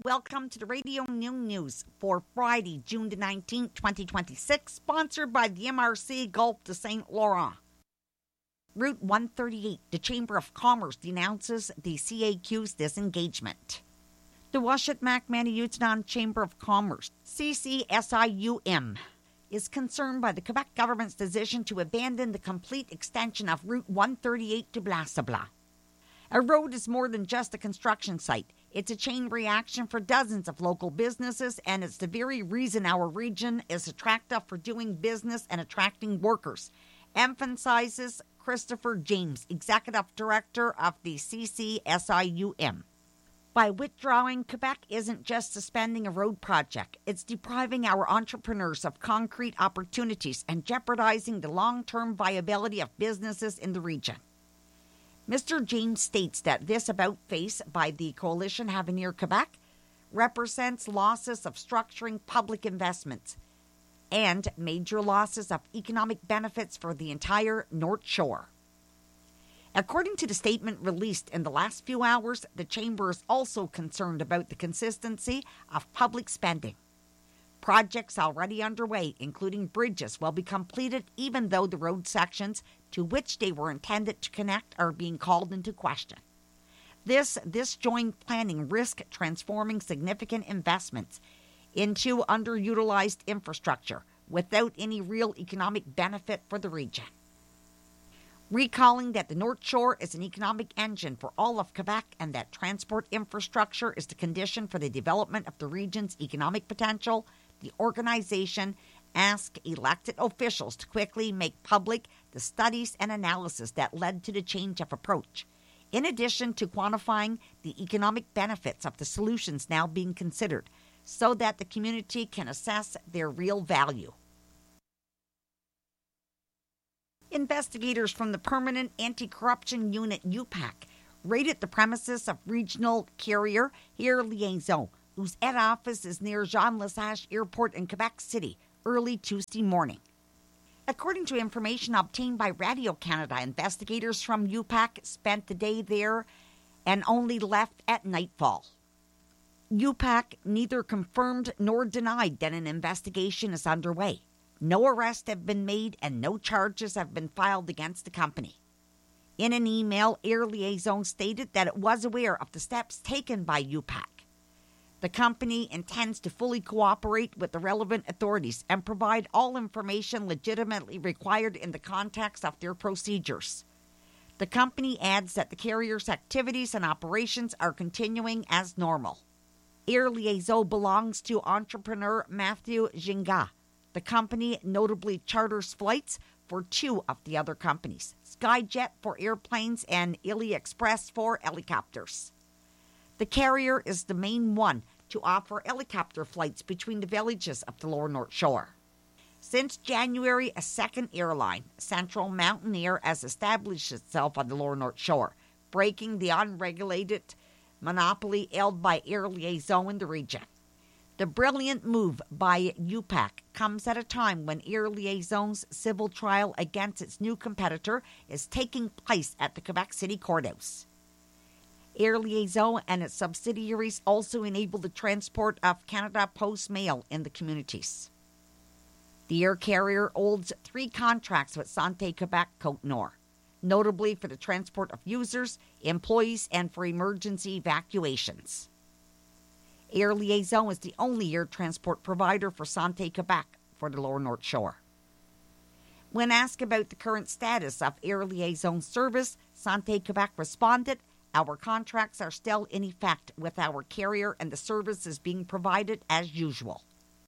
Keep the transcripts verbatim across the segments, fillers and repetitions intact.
Welcome to the Radio Noon News for Friday, June the nineteenth, twenty twenty-six, sponsored by the M R C Gulf de Saint Laurent. Route one thirty-eight, the Chamber of Commerce denounces the C A Q's disengagement. The Washatmak Maniutan Chamber of Commerce, C C S I U M, is concerned by the Quebec government's decision to abandon the complete extension of Route one thirty-eight to Blassabla. A road is more than just a construction site. It's a chain reaction for dozens of local businesses, and it's the very reason our region is attractive for doing business and attracting workers, emphasizes Christopher James, Executive Director of the C C S I U M. By withdrawing, Quebec isn't just suspending a road project. It's depriving our entrepreneurs of concrete opportunities and jeopardizing the long-term viability of businesses in the region. Mister James states that this about-face by the Coalition Avenir Quebec represents losses of structuring public investments and major losses of economic benefits for the entire North Shore. According to the statement released in the last few hours, the Chamber is also concerned about the consistency of public spending. Projects already underway, including bridges, will be completed even though the road sections to which they were intended to connect are being called into question. This disjoint planning risks transforming significant investments into underutilized infrastructure without any real economic benefit for the region. Recalling that the North Shore is an economic engine for all of Quebec and that transport infrastructure is the condition for the development of the region's economic potential, the organization asked elected officials to quickly make public the studies and analysis that led to the change of approach, in addition to quantifying the economic benefits of the solutions now being considered, so that the community can assess their real value. Investigators from the Permanent Anti-Corruption Unit U PAC raided the premises of regional carrier Air Liaison, whose head office is near Jean Lesage Airport in Quebec City, early Tuesday morning. According to information obtained by Radio Canada, investigators from U PAC spent the day there and only left at nightfall. U PAC neither confirmed nor denied that an investigation is underway. No arrests have been made and no charges have been filed against the company. In an email, Air Liaison stated that it was aware of the steps taken by U PAC. The company intends to fully cooperate with the relevant authorities and provide all information legitimately required in the context of their procedures. The company adds that the carrier's activities and operations are continuing as normal. Air Liaison belongs to entrepreneur Matthew Ginga. The company notably charters flights for two of the other companies, Skyjet for airplanes and Ili Express for helicopters. The carrier is the main one to offer helicopter flights between the villages of the Lower North Shore. Since January, a second airline, Central Mountain Air, has established itself on the Lower North Shore, breaking the unregulated monopoly held by Air Liaison in the region. The brilliant move by U PAC comes at a time when Air Liaison's civil trial against its new competitor is taking place at the Quebec City Courthouse. Air Liaison and its subsidiaries also enable the transport of Canada Post mail in the communities. The air carrier holds three contracts with Santé Quebec Côte-Nord, notably for the transport of users, employees, and for emergency evacuations. Air Liaison is the only air transport provider for Santé Quebec for the Lower North Shore. When asked about the current status of Air Liaison's service, Santé Quebec responded, "Our contracts are still in effect with our carrier and the service is being provided as usual."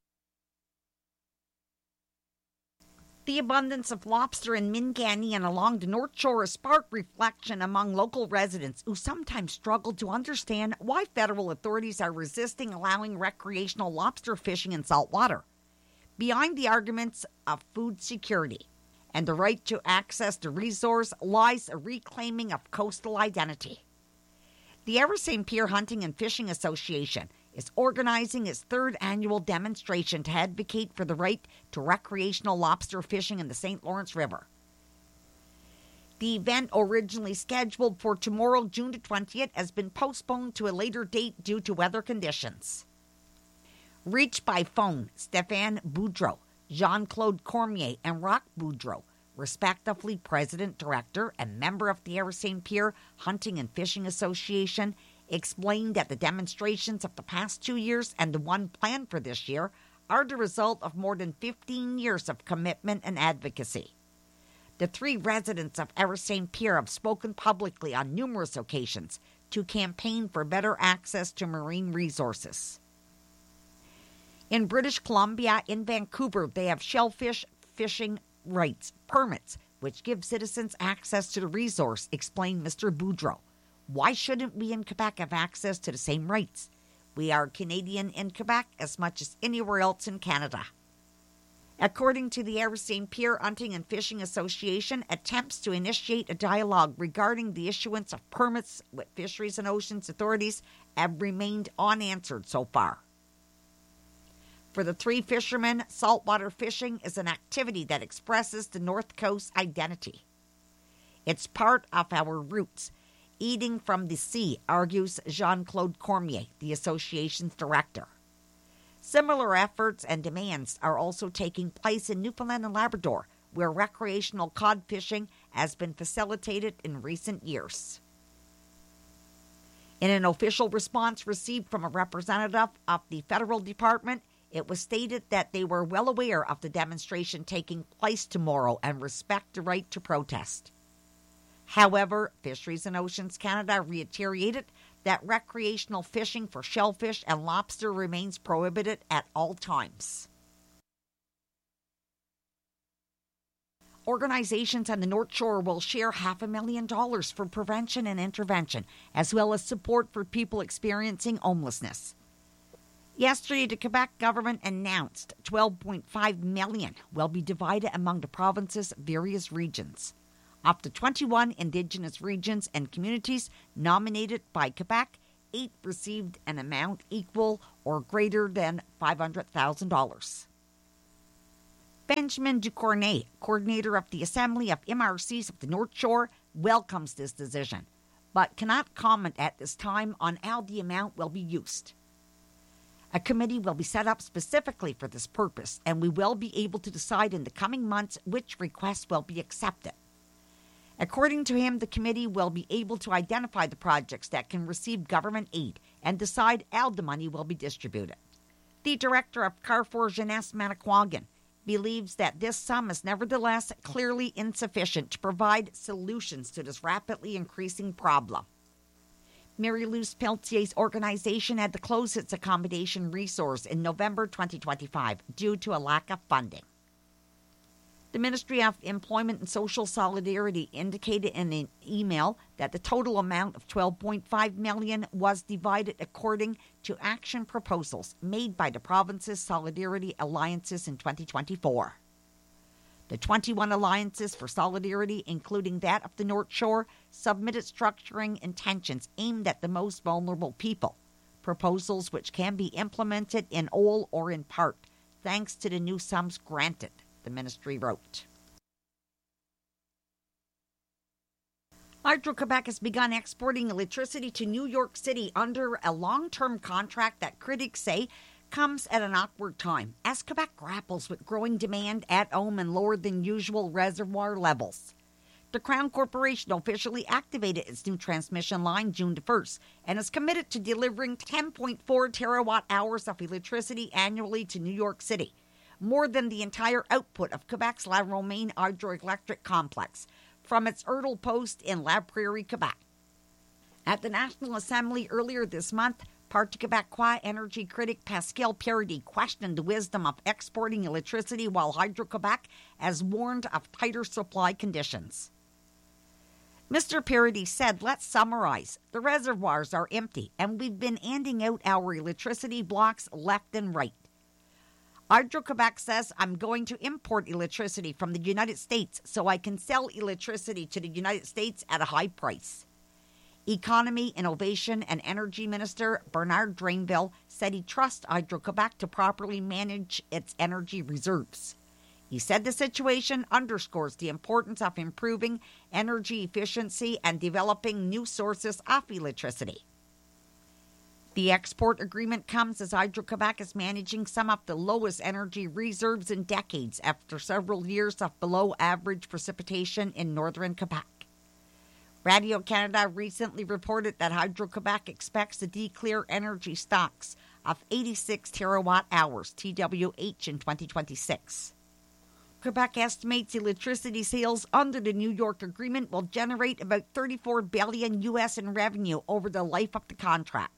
The abundance of lobster in Mingani and along the North Shore has sparked reflection among local residents who sometimes struggle to understand why federal authorities are resisting allowing recreational lobster fishing in saltwater. Behind the arguments of food security and the right to access the resource lies a reclaiming of coastal identity. The Ever Saint Pierre Hunting and Fishing Association is organizing its third annual demonstration to advocate for the right to recreational lobster fishing in the Saint Lawrence River. The event, originally scheduled for tomorrow, June the twentieth, has been postponed to a later date due to weather conditions. Reached by phone, Stéphane Boudreau, Jean-Claude Cormier, and Roch Boudreau, respectively president, director, and member of the Héros Saint-Pierre Hunting and Fishing Association, explained that the demonstrations of the past two years and the one planned for this year are the result of more than fifteen years of commitment and advocacy. The three residents of Héros Saint-Pierre have spoken publicly on numerous occasions to campaign for better access to marine resources. In British Columbia, in Vancouver, they have shellfish fishing rights permits, which give citizens access to the resource, explained Mister Boudreau. Why shouldn't we in Quebec have access to the same rights? We are Canadian in Quebec as much as anywhere else in Canada. According to the Héros Saint-Pierre Hunting and Fishing Association, attempts to initiate a dialogue regarding the issuance of permits with Fisheries and Oceans authorities have remained unanswered so far. For the three fishermen, saltwater fishing is an activity that expresses the North Coast identity. It's part of our roots. Eating from the sea, argues Jean-Claude Cormier, the association's director. Similar efforts and demands are also taking place in Newfoundland and Labrador, where recreational cod fishing has been facilitated in recent years. In an official response received from a representative of the federal department, it was stated that they were well aware of the demonstration taking place tomorrow and respect the right to protest. However, Fisheries and Oceans Canada reiterated that recreational fishing for shellfish and lobster remains prohibited at all times. Organizations on the North Shore will share half a million dollars for prevention and intervention, as well as support for people experiencing homelessness. Yesterday, the Quebec government announced twelve point five million dollars will be divided among the province's various regions. Of the twenty-one Indigenous regions and communities nominated by Quebec, eight received an amount equal or greater than five hundred thousand dollars. Benjamin Ducournay, coordinator of the Assembly of M R Cs of the North Shore, welcomes this decision, but cannot comment at this time on how the amount will be used. A committee will be set up specifically for this purpose, and we will be able to decide in the coming months which requests will be accepted. According to him, the committee will be able to identify the projects that can receive government aid and decide how the money will be distributed. The director of Carrefour Jeunesse Manicouagan believes that this sum is nevertheless clearly insufficient to provide solutions to this rapidly increasing problem. Mary-Louise Peltier's organization had to close its accommodation resource in November twenty twenty-five due to a lack of funding. The Ministry of Employment and Social Solidarity indicated in an email that the total amount of twelve point five million dollars was divided according to action proposals made by the province's Solidarity Alliances in twenty twenty-four. The twenty-one alliances for solidarity, including that of the North Shore, submitted structuring intentions aimed at the most vulnerable people, proposals which can be implemented in whole or in part, thanks to the new sums granted, the ministry wrote. Hydro-Quebec has begun exporting electricity to New York City under a long-term contract that critics say comes at an awkward time as Quebec grapples with growing demand at home and lower than usual reservoir levels. The Crown Corporation officially activated its new transmission line June the first and is committed to delivering ten point four terawatt hours of electricity annually to New York City, more than the entire output of Quebec's La Romaine hydroelectric complex from its Ertl post in La Prairie, Quebec. At the National Assembly earlier this month, Parti Québécois energy critic Pascal Paradis questioned the wisdom of exporting electricity while Hydro-Quebec has warned of tighter supply conditions. Mister Paradis said, let's summarize. The reservoirs are empty, and we've been handing out our electricity blocks left and right. Hydro-Quebec says, I'm going to import electricity from the United States so I can sell electricity to the United States at a high price. Economy, Innovation, and Energy Minister Bernard Drainville said he trusts Hydro-Quebec to properly manage its energy reserves. He said the situation underscores the importance of improving energy efficiency and developing new sources of electricity. The export agreement comes as Hydro-Quebec is managing some of the lowest energy reserves in decades after several years of below-average precipitation in northern Quebec. Radio-Canada recently reported that Hydro-Quebec expects to declare energy stocks of eighty-six terawatt hours, T W H, in twenty twenty-six. Quebec estimates electricity sales under the New York Agreement will generate about thirty-four billion dollars U S in revenue over the life of the contract.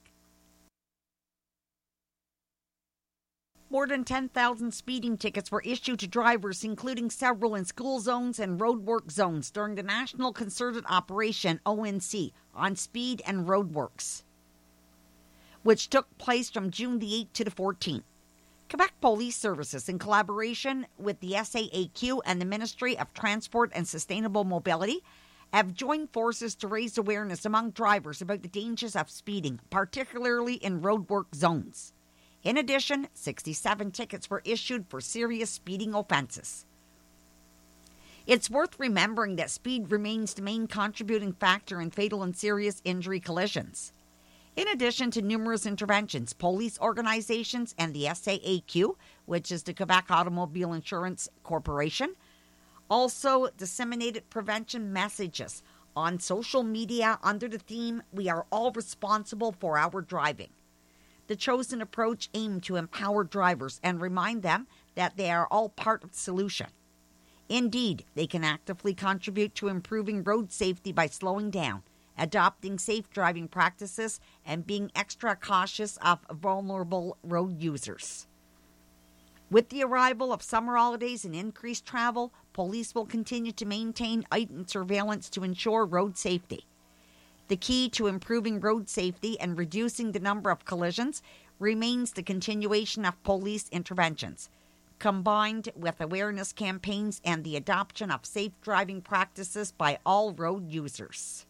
More than ten thousand speeding tickets were issued to drivers, including several in school zones and roadwork zones, during the National Concerted Operation, O N C, on speed and roadworks, which took place from June the eighth to the fourteenth. Quebec Police Services, in collaboration with the S A A Q and the Ministry of Transport and Sustainable Mobility, have joined forces to raise awareness among drivers about the dangers of speeding, particularly in roadwork zones. In addition, sixty-seven tickets were issued for serious speeding offenses. It's worth remembering that speed remains the main contributing factor in fatal and serious injury collisions. In addition to numerous interventions, police organizations and the S A A Q, which is the Quebec Automobile Insurance Corporation, also disseminated prevention messages on social media under the theme, "We are all responsible for our driving." The chosen approach aimed to empower drivers and remind them that they are all part of the solution. Indeed, they can actively contribute to improving road safety by slowing down, adopting safe driving practices, and being extra cautious of vulnerable road users. With the arrival of summer holidays and increased travel, police will continue to maintain heightened surveillance to ensure road safety. The key to improving road safety and reducing the number of collisions remains the continuation of police interventions, combined with awareness campaigns and the adoption of safe driving practices by all road users.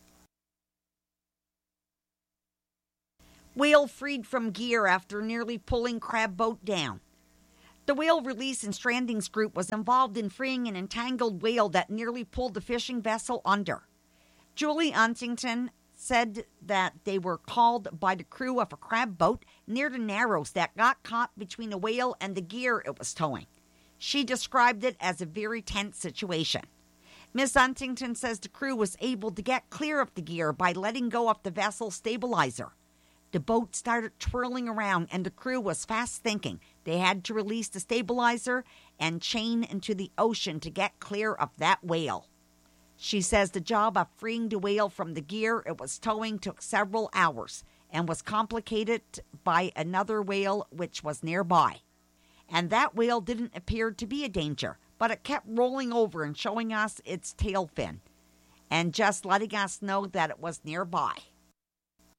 Whale freed from gear after nearly pulling crab boat down. The Whale Release and Strandings Group was involved in freeing an entangled whale that nearly pulled the fishing vessel under. Julie Huntington said that they were called by the crew of a crab boat near the Narrows that got caught between the whale and the gear it was towing. She described it as a very tense situation. Miz Huntington says the crew was able to get clear of the gear by letting go of the vessel's stabilizer. The boat started twirling around and the crew was fast thinking they had to release the stabilizer and chain into the ocean to get clear of that whale. She says the job of freeing the whale from the gear it was towing took several hours and was complicated by another whale which was nearby. And that whale didn't appear to be a danger, but it kept rolling over and showing us its tail fin and just letting us know that it was nearby.